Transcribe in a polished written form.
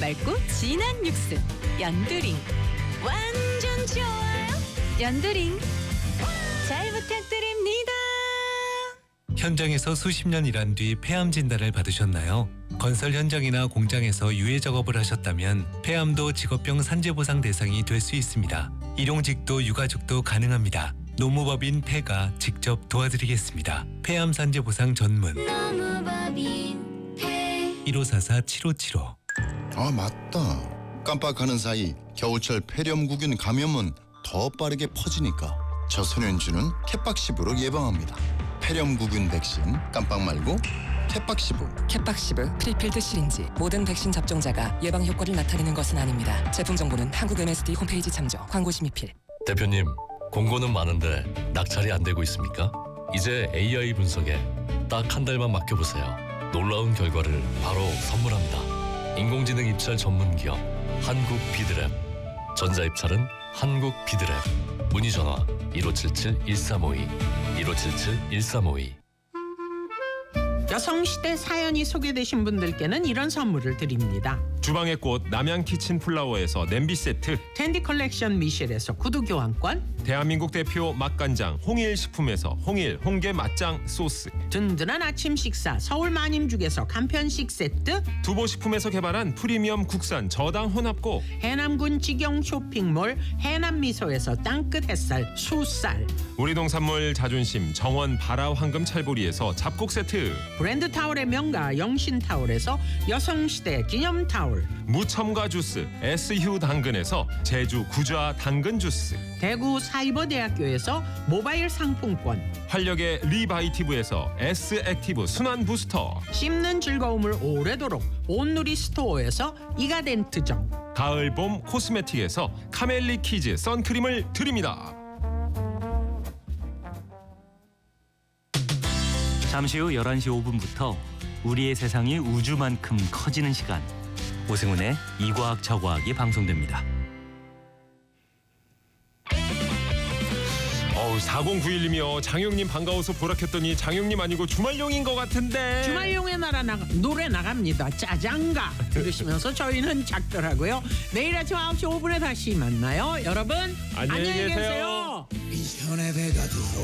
맑고 진한 육수 연두링. 완전 좋아요. 연두링. 잘 부탁드립니다. 현장에서 수십 년 일한 뒤 폐암 진단을 받으셨나요? 건설 현장이나 공장에서 유해 작업을 하셨다면 폐암도 직업병 산재보상 대상이 될 수 있습니다. 일용직도 유가족도 가능합니다. 노무법인 폐가 직접 도와드리겠습니다. 폐암 산재보상 전문 노무법인 폐 1544-7575. 아 맞다. 깜빡하는 사이 겨울철 폐렴구균 감염은 더 빠르게 퍼지니까 저소년주는 캣박시브로 예방합니다. 폐렴구균 백신 깜빡 말고 캣박시브. 캣박시브 프리필드 시린지 모든 백신 접종자가 예방 효과를 나타내는 것은 아닙니다. 제품 정보는 한국 MSD 홈페이지 참조. 광고 심의필. 대표님, 공고는 많은데 낙찰이 안 되고 있습니까? 이제 AI 분석에 딱 한 달만 맡겨보세요. 놀라운 결과를 바로 선물합니다. 인공지능 입찰 전문 기업 한국 비드랩. 전자 입찰은 한국 비드랩. 문의 전화 1577-1352 1577-1352. 여성시대 사연이 소개되신 분들께는 이런 선물을 드립니다. 주방의 꽃 남양 키친 플라워에서 냄비 세트, 텐디 컬렉션 미셸에서 구두 교환권, 대한민국 대표 맛간장 홍일 식품에서 홍일 홍게 맛장 소스, 든든한 아침 식사 서울 마님죽에서 간편식 세트, 두보식품에서 개발한 프리미엄 국산 저당 혼합고, 해남군 직영 쇼핑몰 해남미소에서 땅끝 햇살 수쌀, 우리 동산물 자존심 정원 바라 황금 찰보리에서 잡곡 세트, 브랜드 타올의 명가 영신타올에서 여성시대 기념타올, 무첨가 주스 SU 당근에서 제주 구좌 당근 주스, 대구 사이버대학교에서 모바일 상품권, 활력의 리바이티브에서 S 액티브 순환 부스터, 씹는 즐거움을 오래도록 온누리 스토어에서 이가덴트정, 가을 봄 코스메틱에서 카멜리 키즈 선크림을 드립니다. 잠시 후 11시 5분부터 우리의 세상이 우주만큼 커지는 시간, 오승훈의 이과학 저과학이 방송됩니다. 4091님이요. 장영님 반가워서 보라켰더니 장영님 아니고 주말용인 것 같은데. 주말용의 나라 노래 나갑니다. 짜장가 들으시면서 저희는 작별하고요. 내일 아침 9시 5분에 다시 만나요. 여러분 안녕히 계세요. 계세요.